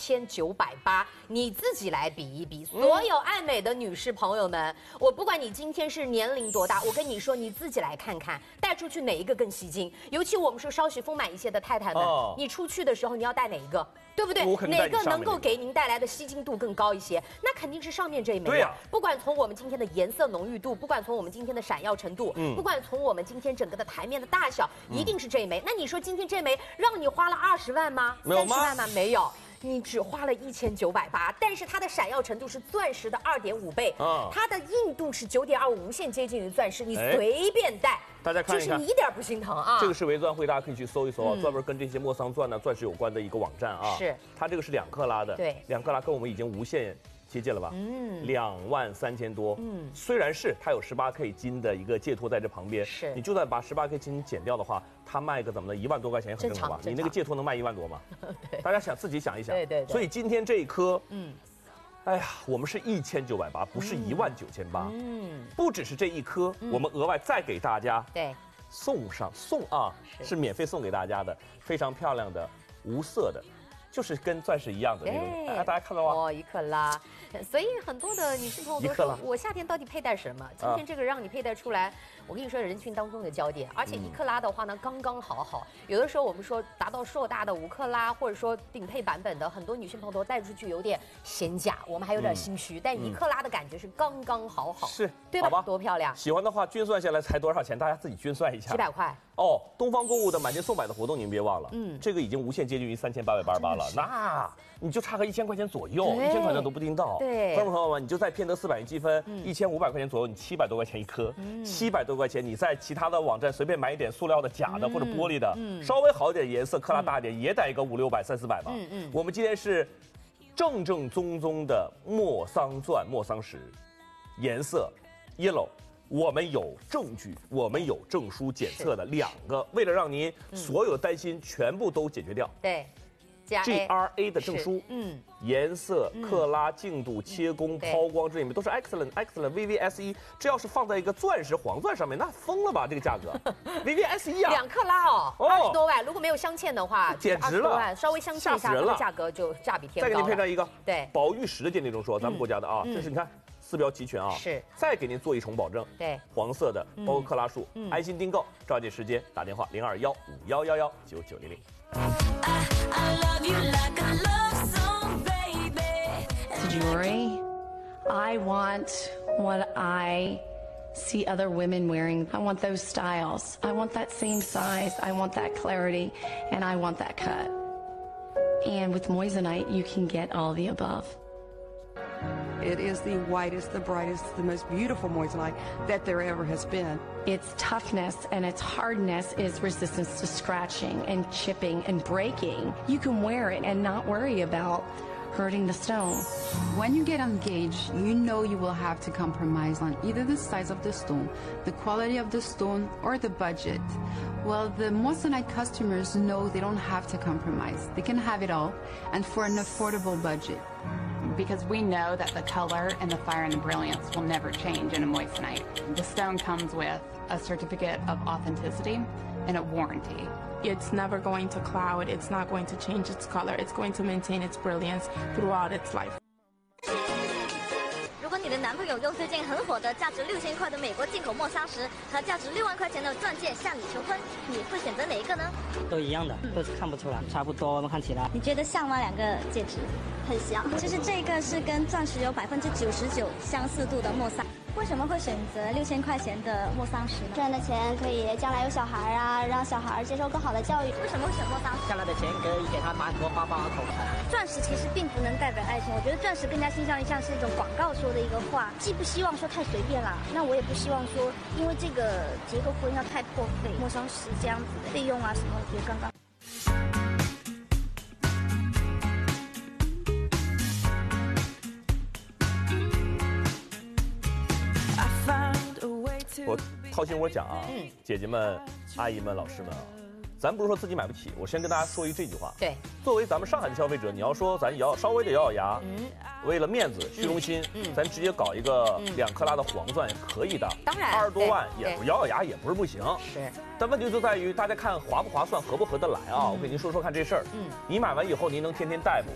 [SPEAKER 2] 1980，你自己来比一比。所有爱美的女士朋友们，我不管你今天是年龄多大，我跟你说，你自己来看看，带出去哪一个更吸睛？尤其我们说稍许丰满一些的太太们，你出去的时候你要带哪一个？ 对不对？
[SPEAKER 1] 我肯定
[SPEAKER 2] 哪个能够给您带来的吸睛度更高一些？那肯定是上面这一枚。对呀。不管从我们今天的颜色浓郁度，不管从我们今天的闪耀程度，不管从我们今天整个的台面的大小，一定是这一枚。那你说今天这枚让你花了20万吗？30万吗？没有。你只花了1980，但是它的闪耀程度是钻石的2.5倍，它的硬度是9.25，无限接近于钻石，你随便戴，
[SPEAKER 1] 大家看一看，
[SPEAKER 2] 就是你一点不心疼啊。
[SPEAKER 1] 这个是维钻会，大家可以去搜一搜啊，专门跟这些莫桑钻呢、钻石有关的一个网站啊。
[SPEAKER 2] 是，
[SPEAKER 1] 它这个是2克拉的，
[SPEAKER 2] 对
[SPEAKER 1] ，2克拉跟我们已经无限接近了吧？23000多。虽然是它有18K 金的一个戒托在这旁边，
[SPEAKER 2] 是，
[SPEAKER 1] 你就算把18K 金减掉的话，它卖个怎么的1万多块钱也很正常吧？你那个戒托能卖1万多吗？大家自己想一想。
[SPEAKER 2] 对。
[SPEAKER 1] 所以今天这一颗，哎呀，我们是1980，不是19800。不只是这一颗，我们额外再给大家送啊，是免费送给大家的，非常漂亮的无色的。就是跟钻石一样的那种，大家看到吗？
[SPEAKER 2] 哦，1克拉，所以很多的女性朋友都说，我夏天到底佩戴什么？今天这个让你佩戴出来，我跟你说，人群当中的焦点，而且1克拉的话呢，刚刚好。有的时候我们说达到硕大的5克拉，或者说顶配版本的，很多女性朋友都戴出去有点显假，我们还有点心虚。但1克拉的感觉是刚刚好，
[SPEAKER 1] 是，
[SPEAKER 2] 对吧？多漂亮！
[SPEAKER 1] 喜欢的话，均算下来才多少钱？大家自己均算一下。
[SPEAKER 2] 700块。
[SPEAKER 1] 哦，东方购物的买件送100的活动您别忘了，这个已经无限接近于3888了，那你就差个1000块钱左右，1000块钱都不定到。
[SPEAKER 2] 对，
[SPEAKER 1] 观众朋友们，你就在偏得400元积分，1500块钱左右，你700多块钱一颗，700多块钱，你在其他的网站随便买一点塑料的、假的或者玻璃的，稍微好一点颜色、克拉大一点，也得个500-600、300-400吧。我们今天是正宗的莫桑钻、莫桑石，颜色 yellow。我们有证据，我们有证书检测的2个，为了让您所有的担心全部都解决掉。
[SPEAKER 2] 对
[SPEAKER 1] ，GRA 的证书，颜色、克拉、净度、切工、抛光这里面都是 excellent VVSE， 这要是放在一个钻石黄钻上面，那疯了吧这个价格？VVSE 啊，
[SPEAKER 2] 2克拉哦，20多万，如果没有镶嵌的话，
[SPEAKER 1] 简直了，
[SPEAKER 2] 稍微镶嵌一下，这个价格就价比天高了。
[SPEAKER 1] 再给您配上一个，
[SPEAKER 2] 对，
[SPEAKER 1] 宝玉石的鉴定证书，咱们国家的啊，这是你看。4标齐全啊！
[SPEAKER 2] 是，
[SPEAKER 1] 再给您做一重保证。
[SPEAKER 2] 对，
[SPEAKER 1] 黄色的，包括克拉数，安心订购，抓紧时间打电话021511199900。
[SPEAKER 6] Jewelry, I want what I see other women wearing. I want those styles. I want that same size. I want that clarity, and I want that cut. And with moissanite, you can get all the above.
[SPEAKER 7] It is the whitest, the brightest, the most beautiful moissanite that there ever has been.
[SPEAKER 6] Its toughness and its hardness is resistance to scratching and chipping and breaking. You can wear it and not worry about hurting the stone.
[SPEAKER 8] When you get engaged, you know you will have to compromise on either the size of the stone, the quality of the stone, or the budget. Well, the moissanite customers know they don't have to compromise. They can have it all, and for an affordable budget.
[SPEAKER 9] Because we know that the color and the fire and the brilliance will never change in a moissanite. The stone comes with a certificate of authenticity and a warranty.
[SPEAKER 10] It's never going to cloud, it's not going to change its color, it's going to maintain its brilliance throughout its life.
[SPEAKER 3] 如果你的男朋友用最近很火的价值6000块的美国进口莫桑石和价值6万块钱的钻戒向你求婚，你会选择哪一个呢？
[SPEAKER 4] 都一样的，都是看不出来，差不多看起来。
[SPEAKER 3] 你觉得像吗？2个戒指很像，就是这个是跟钻石有99%相似度的莫桑。为什么会选择6000块钱的莫桑石呢？赚的钱可以将来有小孩啊，让小孩接受更好的教育。为什么会选莫桑石？
[SPEAKER 4] 将来的钱可以给他买很多包包和口红。
[SPEAKER 3] 钻石其实并不能代表爱情，我觉得钻石更加倾向于像是一种广告说的一个话，既不希望说太随便啦，那我也不希望说因为这个结个婚要太破费。莫桑石这样子的费用啊什么，我觉得刚刚。
[SPEAKER 1] 我掏心窝讲啊，姐姐们、阿姨们、老师们啊，咱不是说自己买不起，我先跟大家说这句话。
[SPEAKER 2] 对，
[SPEAKER 1] 作为咱们上海的消费者，你要说咱也要稍微的咬咬牙，为了面子、虚荣心，咱直接搞一个2克拉的黄钻也可以的。
[SPEAKER 2] 当然
[SPEAKER 1] ，20多万也咬咬牙也不是不行。
[SPEAKER 2] 是，
[SPEAKER 1] 但问题就在于大家看划不划算、合不合得来啊。我给您说说看这事儿。你买完以后您能天天戴不？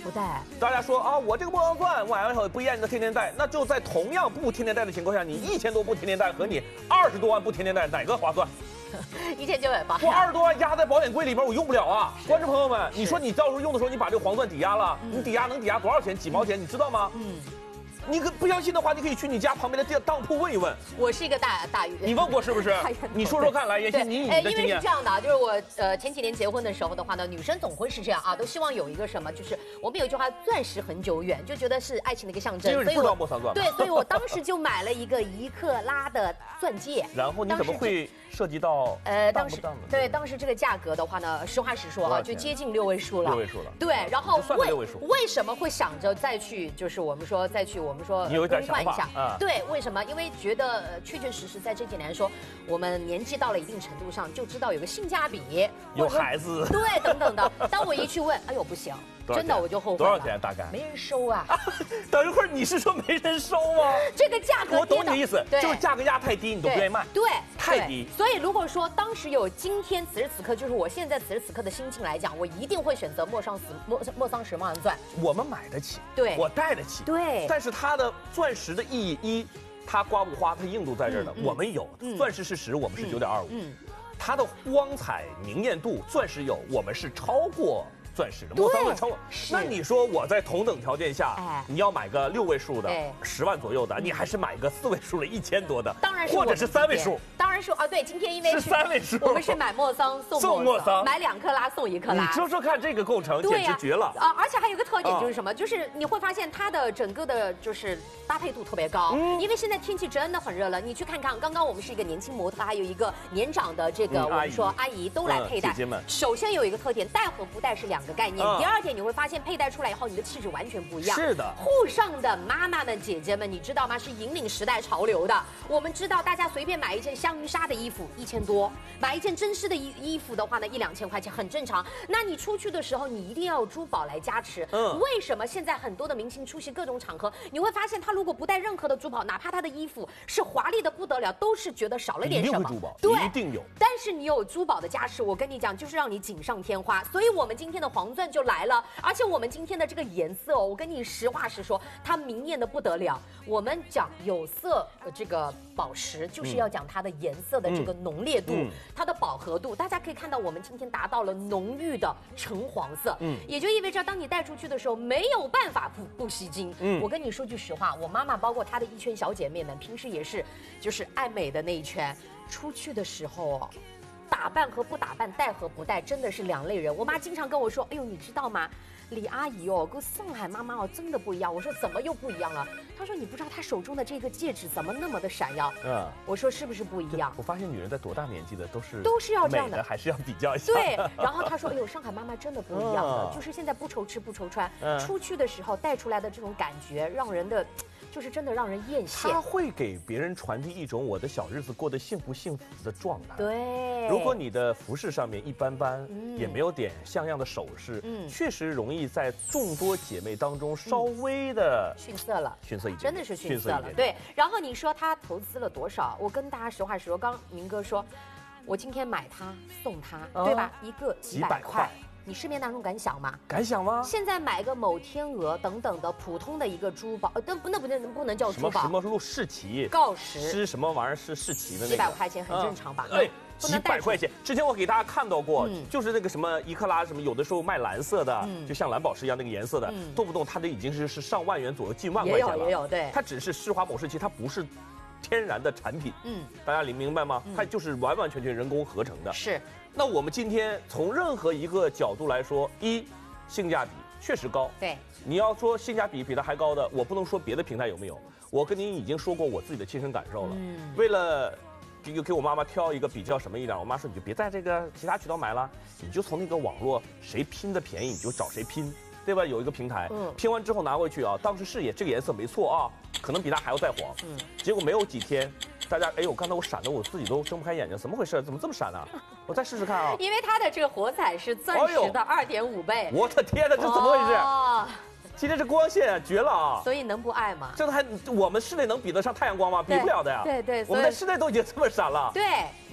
[SPEAKER 2] 不戴。
[SPEAKER 1] 大家说啊，我这个莫桑钻买完以后不验证天天戴，那就在同样不天天戴的情况下，你1000多不天天戴和你20多万不天天戴哪个划算
[SPEAKER 2] ？1980。
[SPEAKER 1] 我20多万压在保险柜里边，我用不了啊！观众朋友们，你说你到时候用的时候，你把这个黄钻抵押了，你抵押能抵押多少钱？几毛钱？你知道吗？你不相信的话，你可以去你家旁边的当铺问一问。
[SPEAKER 2] 我是一个大鱼，
[SPEAKER 1] 你问过是不是？你说说看，来妍希，你的经验。
[SPEAKER 2] 因为是这样的啊，就是我前几年结婚的时候的话呢，女生总会是这样啊，都希望有一个什么，就是我们有一句话，钻石恒久远，就觉得是爱情的一个象征。
[SPEAKER 1] 因为你不知道莫桑钻。
[SPEAKER 2] 对，所以我当时就买了一个1克拉的钻戒。
[SPEAKER 1] 然后你怎么会涉及到
[SPEAKER 2] 当时这个价格的话呢，实话实说啊，就接近6位数了。
[SPEAKER 1] 6位数了。
[SPEAKER 2] 对，然后
[SPEAKER 1] 为
[SPEAKER 2] 什么会想着再去，就是我们说
[SPEAKER 1] 你有一点想法
[SPEAKER 2] 一下对，为什么？因为觉得确实在这几年来说，我们年纪到了一定程度上，就知道有个性价比，
[SPEAKER 1] 有孩子，
[SPEAKER 2] 对，等等的。当我一去问，哎呦不行，真的我就后悔了。
[SPEAKER 1] 多少钱大概？
[SPEAKER 2] 没人收啊！
[SPEAKER 1] 等一会儿你是说没人收吗？
[SPEAKER 2] 这个价格
[SPEAKER 1] 我懂你的意思，就是价格压太低，你都不愿意卖。
[SPEAKER 2] 对，
[SPEAKER 1] 太低。
[SPEAKER 2] 所以如果说当时有今天此时此刻，就是我现在此时此刻的心境来讲，我一定会选择莫桑石莫桑钻。
[SPEAKER 1] 我们买得起，
[SPEAKER 2] 对，
[SPEAKER 1] 我戴得起，
[SPEAKER 2] 对。
[SPEAKER 1] 但是它的钻石的意义它刮不花，它硬度在这儿呢。我们有钻石是10，我们是9.25。它的光彩明艳度，钻石有，我们是超过钻石的，莫桑钻超过。那你说我在同等条件下，你要买个6位数的10万左右的，你还是买个4位数的1000多的，
[SPEAKER 2] 当然是，
[SPEAKER 1] 或者是3位数。
[SPEAKER 2] 当然是啊，对，今天因为
[SPEAKER 1] 是3位数，
[SPEAKER 2] 我们是买莫桑送莫桑，买2克拉送1克拉。
[SPEAKER 1] 你说说看，这个构成简直绝了
[SPEAKER 2] 啊！而且还有一个特点就是什么？就是你会发现它的整个的就是搭配度特别高，因为现在天气真的很热了。你去看看，刚刚我们是一个年轻模特，还有一个年长的这个我们说阿姨都来佩戴。
[SPEAKER 1] 姐姐们，
[SPEAKER 2] 首先有一个特点，戴和不戴是2个概念。第二点，你会发现佩戴出来以后，你的气质完全不一样。
[SPEAKER 1] 是的，
[SPEAKER 2] 沪上的妈妈们、姐姐们，你知道吗？是引领时代潮流的。我们知道，大家随便买一件香云纱的衣服1000多，买一件真丝的衣服的话呢，1-2千块钱很正常。那你出去的时候，你一定要有珠宝来加持。为什么现在很多的明星出席各种场合，你会发现他如果不带任何的珠宝，哪怕他的衣服是华丽的不得了，都是觉得少了点什么。
[SPEAKER 1] 一定会珠宝，
[SPEAKER 2] 对，
[SPEAKER 1] 一定有。
[SPEAKER 2] 但是你有珠宝的加持，我跟你讲，就是让你锦上添花。所以我们今天的黄钻就来了，而且我们今天的这个颜色哦，我跟你实话实说，它明艳的不得了。我们讲有色这个宝石，就是要讲它的颜色的这个浓烈度，它的饱和度。大家可以看到，我们今天达到了浓郁的橙黄色，也就意味着当你带出去的时候，没有办法不吸睛。我跟你说句实话，我妈妈包括她的一圈小姐妹们，平时也是就是爱美的那一圈，出去的时候哦，打扮和不打扮，戴和不戴，真的是2类人。我妈经常跟我说：“哎呦，你知道吗？李阿姨哦，跟上海妈妈哦，真的不一样。”我说怎么又不一样了？她说你不知道她手中的这个戒指怎么那么的闪耀。我说是不是不一样？
[SPEAKER 1] 我发现女人在多大年纪的
[SPEAKER 2] 都是要这样的，
[SPEAKER 1] 还是要比较一下。
[SPEAKER 2] 对，然后她说：“哎呦，上海妈妈真的不一样的，就是现在不愁吃不愁穿，出去的时候带出来的这种感觉，让人的。”就是真的让人艳羡，
[SPEAKER 1] 它会给别人传递一种我的小日子过得幸不幸福的状态。
[SPEAKER 2] 对，
[SPEAKER 1] 如果你的服饰上面一般般，也没有点像样的首饰，确实容易在众多姐妹当中稍微的
[SPEAKER 2] 逊色了，
[SPEAKER 1] 逊色一点，
[SPEAKER 2] 真的是逊色了。对，然后你说他投资了多少？我跟大家实话实说，刚明哥说，我今天买它送它，对吧？一个几百块。你市面当中敢想吗？
[SPEAKER 1] 敢想吗？
[SPEAKER 2] 现在买个某天鹅等等的普通的一个珠宝，不能叫珠宝。
[SPEAKER 1] 什么路世奇？
[SPEAKER 2] 锆石
[SPEAKER 1] 是什么玩意儿？是世奇的那个。
[SPEAKER 2] 700块钱很正常吧？
[SPEAKER 1] 哎，几百块钱。之前我给大家看到过，就是那个什么1克拉什么，有的时候卖蓝色的，就像蓝宝石一样那个颜色的，动不动它的已经是上万元左右，近万块钱了。
[SPEAKER 2] 也有，对。
[SPEAKER 1] 它只是施华某世奇，它不是天然的产品。大家明白吗？它就是完完全全人工合成的。
[SPEAKER 2] 是。
[SPEAKER 1] 那我们今天从任何一个角度来说，性价比确实高。
[SPEAKER 2] 对，
[SPEAKER 1] 你要说性价比比它还高的，我不能说别的平台有没有。我跟您已经说过我自己的亲身感受了。为了给我妈妈挑一个比较什么一点，我妈说你就别在这个其他渠道买了，你就从那个网络谁拼的便宜你就找谁拼，对吧？有一个平台，拼完之后拿回去啊，当时是这个颜色没错啊，可能比它还要再黄。结果没有几天。大家，哎呦，刚才我闪的我自己都睁不开眼睛，怎么回事？怎么这么闪呢？我再试试看啊！
[SPEAKER 2] 因为它的这个火彩是钻石的2.5倍。
[SPEAKER 1] 我的天哪，这怎么回事？今天这光线绝了啊！
[SPEAKER 2] 所以能不爱吗？
[SPEAKER 1] 这还我们室内能比得上太阳光吗？比不了的呀。
[SPEAKER 2] 对，
[SPEAKER 1] 我们在室内都已经这么闪了。
[SPEAKER 2] 对，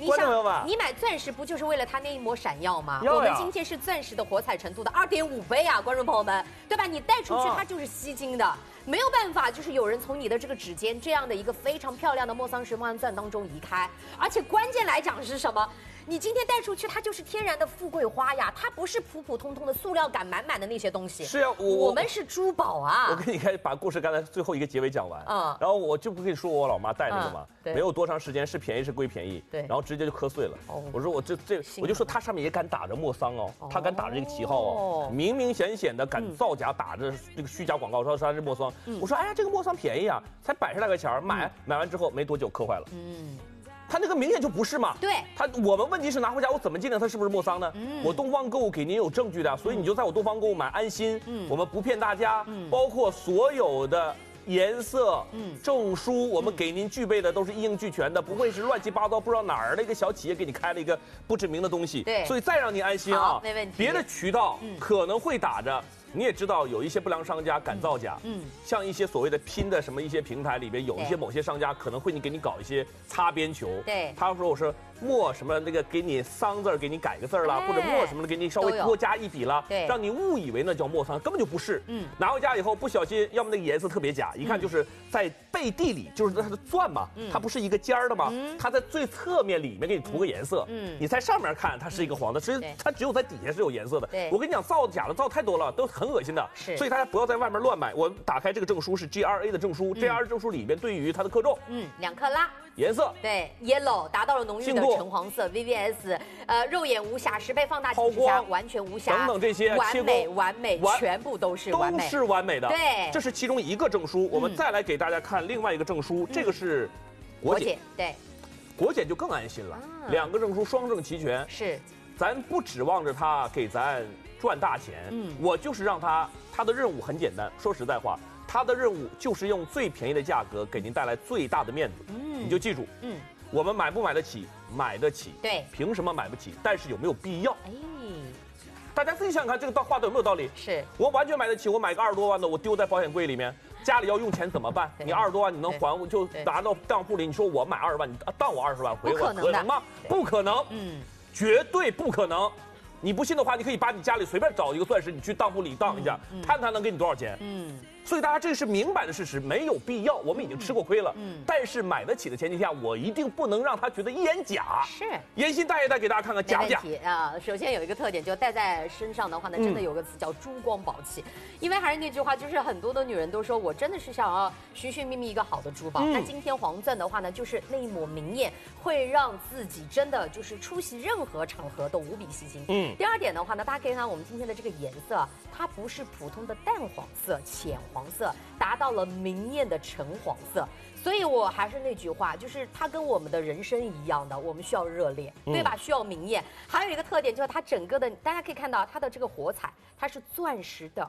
[SPEAKER 1] 观众朋友们，
[SPEAKER 2] 你买钻石不就是为了它那一抹闪耀吗？
[SPEAKER 1] 要呀
[SPEAKER 2] 我们今天是钻石的火彩程度的2.5倍啊，观众朋友们，对吧？你戴出去它就是吸睛的。没有办法，就是有人从你的这个指尖这样的一个非常漂亮的莫桑石莫安钻当中移开，而且关键来讲是什么？你今天戴出去，它就是天然的富贵花呀，它不是普普通通的塑料感满满的那些东西。
[SPEAKER 1] 是啊，
[SPEAKER 2] 我们是珠宝啊。
[SPEAKER 1] 我跟你看，把故事刚才最后一个结尾讲完，然后我就不跟你说我老妈戴这个嘛，没有多长时间，是便宜是归便宜，然后直接就磕碎了。我说我我就说它上面也敢打着莫桑哦，它敢打着这个旗号哦，明明显显的敢造假，打着这个虚假广告说它是莫桑。我说哎呀，这个莫桑便宜啊，才100来块钱，买完之后没多久磕坏了。它那个明显就不是嘛，
[SPEAKER 2] 对，
[SPEAKER 1] 我们问题是拿回家，我怎么鉴定它是不是莫桑呢？我东方购物给您有证据的，所以你就在我东方购物买安心，我们不骗大家，包括所有的颜色、证书，我们给您具备的都是一应俱全的，不会是乱七八糟不知道哪儿的一个小企业给你开了一个不知名的东西，
[SPEAKER 2] 对，
[SPEAKER 1] 所以再让您安心啊，
[SPEAKER 2] 没问题。
[SPEAKER 1] 别的渠道可能会打着。你也知道有一些不良商家敢造假，像一些所谓的拼的什么一些平台里边，有一些某些商家可能会给你搞一些擦边球，
[SPEAKER 2] 对，
[SPEAKER 1] 他说我是墨什么那个给你桑字给你改个字啦，或者墨什么的给你稍微多加一笔啦，
[SPEAKER 2] 对，
[SPEAKER 1] 让你误以为那叫墨桑，根本就不是。拿回家以后不小心，要么那个颜色特别假，一看就是在背地里，就是它的钻嘛，它不是一个尖儿的嘛，它在最侧面里面给你涂个颜色，你在上面看它是一个黄的，实际它只有在底下是有颜色的。我跟你讲，造假的造太多了，都很恶心的。所以大家不要在外面乱买。我打开这个证书是 GRA 的证书，GRA 证书里面对于它的克重
[SPEAKER 2] ，2克拉。
[SPEAKER 1] 颜色
[SPEAKER 2] 对 ，yellow 达到了浓郁的橙黄色 ，VVS， 肉眼无瑕，10倍放大镜之下完全无瑕，
[SPEAKER 1] 等等这些
[SPEAKER 2] 完美，全部都是完美，
[SPEAKER 1] 都是完美的。
[SPEAKER 2] 对，
[SPEAKER 1] 这是其中一个证书。我们再来给大家看另外一个证书，这个是国检，
[SPEAKER 2] 对，
[SPEAKER 1] 国检就更安心了，2个证书双证齐全。
[SPEAKER 2] 是，
[SPEAKER 1] 咱不指望着他给咱赚大钱，我就是让他的任务很简单，说实在话。他的任务就是用最便宜的价格给您带来最大的面子，你就记住，我们买不买得起？买得起，
[SPEAKER 2] 对，
[SPEAKER 1] 凭什么买不起？但是有没有必要？大家自己想想看，这个话都有没有道理？
[SPEAKER 2] 是
[SPEAKER 1] 我完全买得起，我买个20多万的，我丢在保险柜里面，家里要用钱怎么办？你20多万你能还，我就拿到账户里，你说我买20万，你当我20万回我，可能吗？不可能，绝对不可能。你不信的话，你可以把你家里随便找一个钻石，你去当铺里当一下，看他能给你多少钱。所以大家这是明摆的事实，没有必要。我们已经吃过亏了，但是买得起的前提下，我一定不能让他觉得一眼假。
[SPEAKER 2] 是，
[SPEAKER 1] 妍希戴一戴给大家看看假不假
[SPEAKER 2] 啊？首先有一个特点，就戴在身上的话呢，真的有个词叫珠光宝气。因为还是那句话，就是很多的女人都说我真的是想要寻寻觅觅一个好的珠宝。那今天黄钻的话呢，就是那一抹明艳，会让自己真的就是出席任何场合都无比吸睛。第二点的话呢，大家可以看我们今天的这个颜色，它不是普通的淡黄色、浅黄色，达到了明艳的橙黄色。所以我还是那句话，就是它跟我们的人生一样的，我们需要热烈，对吧？需要明艳。还有一个特点就是它整个的，大家可以看到它的这个火彩，它是钻石的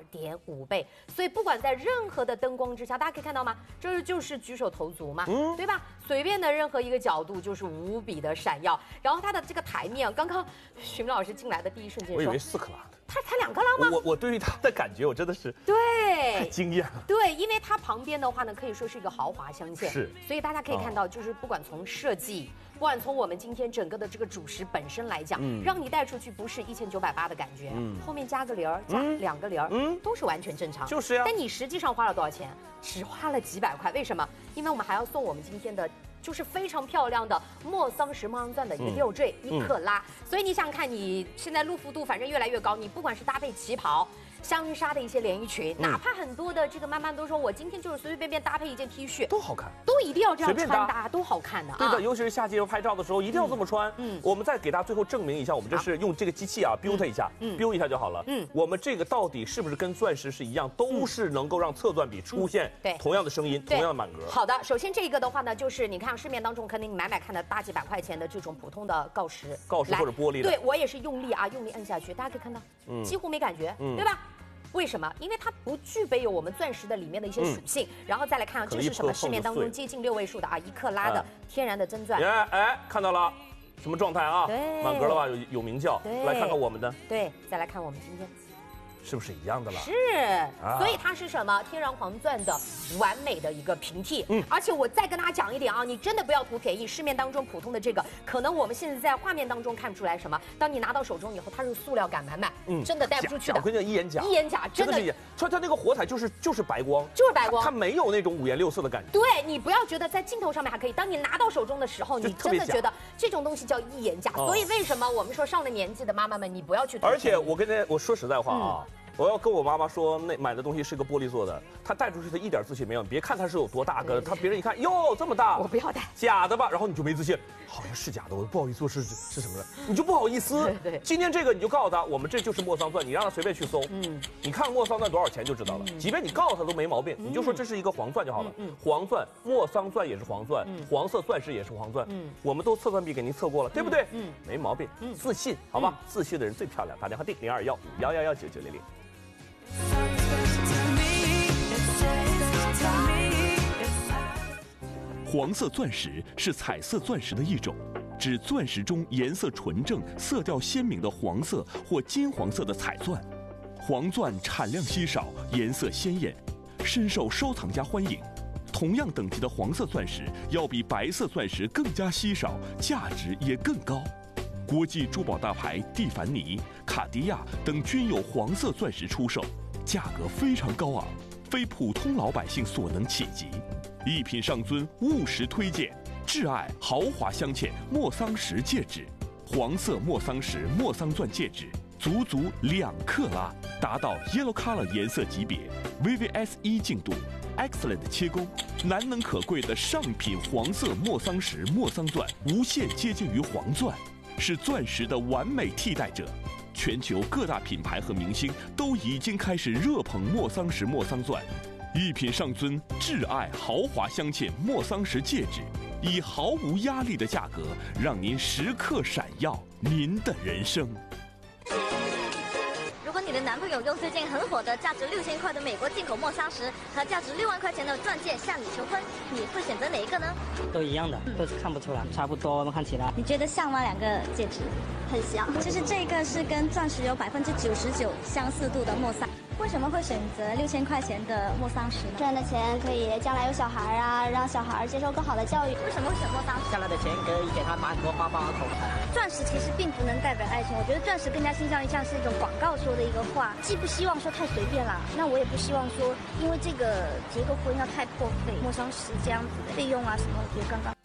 [SPEAKER 2] 2.5倍，所以不管在任何的灯光之下，大家可以看到吗？这就是举手投足嘛，对吧？随便的任何一个角度就是无比的闪耀。然后它的这个台面，刚刚徐明老师进来的第一瞬间说，
[SPEAKER 1] 我以为4克拉的。
[SPEAKER 2] 它才2克拉吗？
[SPEAKER 1] 我对于它的感觉，我真的是
[SPEAKER 2] 对
[SPEAKER 1] 太惊艳了。
[SPEAKER 2] 对，因为它旁边的话呢，可以说是一个豪华镶嵌，
[SPEAKER 1] 是，
[SPEAKER 2] 所以大家可以看到，就是不管从设计，不管从我们今天整个的这个主石本身来讲，让你带出去不是1980的感觉，后面加个零儿，加2个零儿，都是完全正常。
[SPEAKER 1] 就是呀。
[SPEAKER 2] 但你实际上花了多少钱？只花了几百块，为什么？因为我们还要送我们今天的。就是非常漂亮的莫桑石莫桑钻的一个吊坠，1克拉。所以你想想看，你现在露肤度反正越来越高，你不管是搭配旗袍、香纱的一些连衣裙，哪怕很多的这个妈妈都说我今天就是随随便便搭配一件 T 恤，
[SPEAKER 1] 都好看，
[SPEAKER 2] 都一定要这样穿搭，都好看的。
[SPEAKER 1] 对的，尤其是夏季拍照的时候，一定要这么穿。我们再给大家最后证明一下，我们这是用这个机器啊 build 它一下，build 一下就好了。我们这个到底是不是跟钻石是一样，都是能够让侧钻比出现同样的声音，同样的满格。
[SPEAKER 2] 好的，首先这个的话呢，就是你看市面当中可能你买看的大几百块钱的这种普通的锆石
[SPEAKER 1] 或者玻璃的，
[SPEAKER 2] 对我也是用力啊，用力摁下去，大家可以看到，几乎没感觉，对吧？为什么？因为它不具备有我们钻石的里面的一些属性。然后再来看啊，这是什么？市面当中接近6位数的啊，1克拉的天然的真钻。
[SPEAKER 1] 哎，看到了，什么状态啊？满格了吧？有明叫。来看看我们的。
[SPEAKER 2] 对，再来看我们今天。
[SPEAKER 1] 是不是一样的了？
[SPEAKER 2] 是，所以它是什么？天然黄钻的完美的一个平替。而且我再跟大家讲一点啊，你真的不要图便宜。市面当中普通的这个，可能我们现在在画面当中看不出来什么，当你拿到手中以后，它是塑料感满满，真的带不出去的。
[SPEAKER 1] 我跟你讲，一眼假，
[SPEAKER 2] 一眼假，真的是。
[SPEAKER 1] 它那个火彩就是白光，
[SPEAKER 2] 就是白光，
[SPEAKER 1] 它没有那种五颜六色的感觉。
[SPEAKER 2] 对，你不要觉得在镜头上面还可以，当你拿到手中的时候，你真的觉得这种东西叫一眼假。所以为什么我们说上了年纪的妈妈们，你不要去图便宜。
[SPEAKER 1] 而且我说实在话啊。我要跟我妈妈说，那买的东西是个玻璃做的，她带出去的一点自信没有。你别看它是有多大个，别人一看，哟这么大，
[SPEAKER 2] 我不要带，
[SPEAKER 1] 假的吧？然后你就没自信，好像是假的，我不好意思说是什么的，你就不好意思。
[SPEAKER 2] 对，
[SPEAKER 1] 今天这个你就告诉他，我们这就是莫桑钻，你让他随便去搜，你看莫桑钻多少钱就知道了。即便你告诉他都没毛病，你就说这是一个黄钻就好了。黄钻，莫桑钻也是黄钻，黄色钻石也是黄钻，我们都测算笔给您测过了，对不对？没毛病，自信，好吧？自信的人最漂亮。打电话订021511199900。
[SPEAKER 5] 黄色钻石是彩色钻石的一种，指钻石中颜色纯正、色调鲜明的黄色或金黄色的彩钻。黄钻产量稀少，颜色鲜艳，深受收藏家欢迎。同样等级的黄色钻石要比白色钻石更加稀少，价值也更高。国际珠宝大牌蒂凡尼、卡地亚等均有黄色钻石出售，价格非常高昂，非普通老百姓所能企及。一品上尊务实推荐挚爱豪华镶嵌莫桑石戒指，黄色莫桑石莫桑钻戒指，足2克拉，达到 Yellow Color 颜色级别 ，VVS 1净度 ，Excellent 切工，难能可贵的上品黄色莫桑石莫桑钻，无限接近于黄钻，是钻石的完美替代者。全球各大品牌和明星都已经开始热捧莫桑石莫桑钻。一品上尊挚爱豪华镶嵌莫桑石戒指，以毫无压力的价格，让您时刻闪耀您的人生。
[SPEAKER 3] 如果你的男朋友用最近很火的价值6000块的美国进口莫桑石和价值6万块钱的钻戒向你求婚，你会选择哪一个呢？
[SPEAKER 4] 都一样的，都看不出来，差不多，我们看起来。
[SPEAKER 3] 你觉得像吗？两个戒指很像。其实这个是跟钻石有99%相似度的莫桑。为什么会选择6000块钱的莫桑石呢？赚的钱可以将来有小孩啊，让小孩接受更好的教育。为什么会选莫桑石？
[SPEAKER 4] 将来的钱可以给他买很多包包和口袋。
[SPEAKER 3] 钻石其实并不能代表爱情，我觉得钻石更加倾向于像是一种广告说的一个话，既不希望说太随便啦，那我也不希望说因为这个结个婚要太破费，莫桑石这样子的费用啊什么，我觉得刚刚。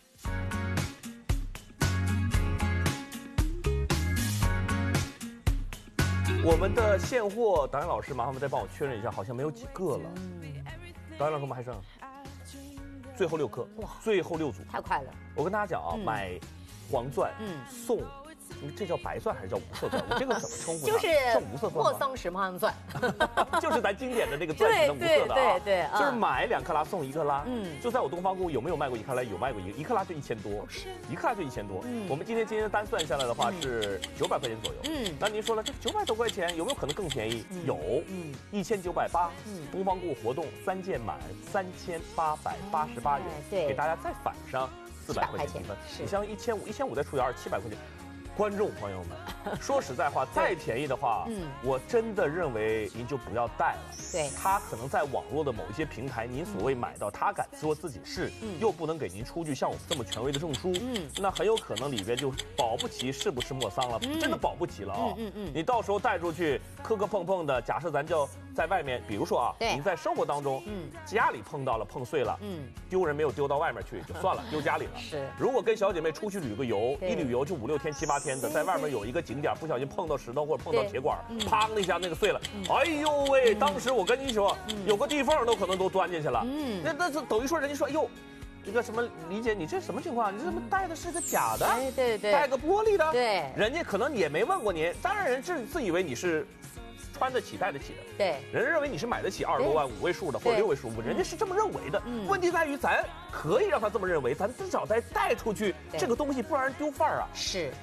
[SPEAKER 1] 我们的现货，导演老师，麻烦再帮我确认一下，好像没有几个了。导演老师，我们还剩最后6颗，哇，最后6组，
[SPEAKER 2] 太快了。
[SPEAKER 1] 我跟大家讲啊，买黄钻，送。这叫白钻还是叫无色钻？我这个怎么称呼它？
[SPEAKER 2] 就是
[SPEAKER 1] 无色钻，
[SPEAKER 2] 莫桑石莫桑钻，
[SPEAKER 1] 就是咱经典的那个钻石的无色的啊。
[SPEAKER 2] 对，
[SPEAKER 1] 就是买2克拉送1克拉。就在我东方姑有没有卖过1克拉？有卖过1克拉就1000多，1克拉就1000多。我们今天的单算下来的话是900块钱左右。那您说了，这900多块钱有没有可能更便宜？有，1980。东方姑活动3件满3888元，给大家再返上400块钱积分。你像1500再除以2，700块钱。观众朋友们，说实在话，再便宜的话，我真的认为您就不要带了。
[SPEAKER 2] 对，
[SPEAKER 1] 他可能在网络的某一些平台，您所谓买到，他敢说自己是，又不能给您出具像我们这么权威的证书，那很有可能里边就保不齐是不是莫桑了，真的保不齐了啊。你到时候带出去磕磕碰碰的，假设咱就在外面，比如说啊，您在生活当中，家里碰到了碰碎了，丢人没有丢到外面去就算了，丢家里了。
[SPEAKER 2] 是，
[SPEAKER 1] 如果跟小姐妹出去旅个游，一旅游就5、6天、7、8天的，在外面有一个景点，不小心碰到石头或者碰到铁管，砰的一下那个碎了，哎呦喂！当时我跟你说，有个地缝都可能都钻进去了。那等于说人家说，哎呦，这个什么李姐，你这什么情况？你这怎么带的是个假的？
[SPEAKER 2] 对，
[SPEAKER 1] 带个玻璃的。
[SPEAKER 2] 对，
[SPEAKER 1] 人家可能也没问过您，当然人自以为你是穿得起、带得起的。对，人认为你是买得起20多万5位数的或者6位数，人家是这么认为的。问题在于咱可以让他这么认为，咱至少得带出去这个东西，不然丢范儿啊。
[SPEAKER 2] 是。